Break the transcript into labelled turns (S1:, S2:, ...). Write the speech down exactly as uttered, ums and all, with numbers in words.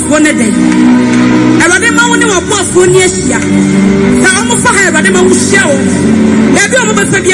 S1: boafo ne den Erade ma wo ne wo boafo ni ahia sa wo fa ha erade ma wo hia wo ya bi o mo be fa